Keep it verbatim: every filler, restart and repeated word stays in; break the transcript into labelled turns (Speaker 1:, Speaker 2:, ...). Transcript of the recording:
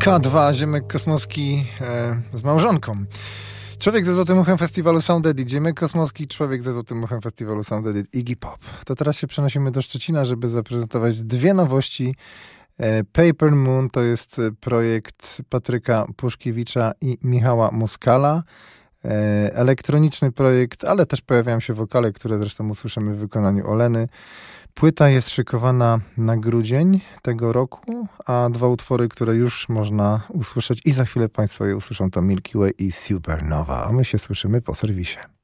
Speaker 1: K dwa, Ziemek Kosmowski e, z małżonką. Człowiek ze Złotym Uchem Festiwalu Sound Edit, Ziemek Kosmowski, człowiek ze Złotym Uchem Festiwalu Sound Edit, Iggy Pop. To teraz się przenosimy do Szczecina, żeby zaprezentować dwie nowości. E, Paper Moon to jest projekt Patryka Puszkiewicza i Michała Muskala. E, elektroniczny projekt, ale też pojawiają się wokale, które zresztą usłyszymy w wykonaniu Oleny. Płyta jest szykowana na grudzień tego roku, a dwa utwory, które już można usłyszeć i za chwilę Państwo je usłyszą, to Milky Way i Supernova, a my się słyszymy po serwisie.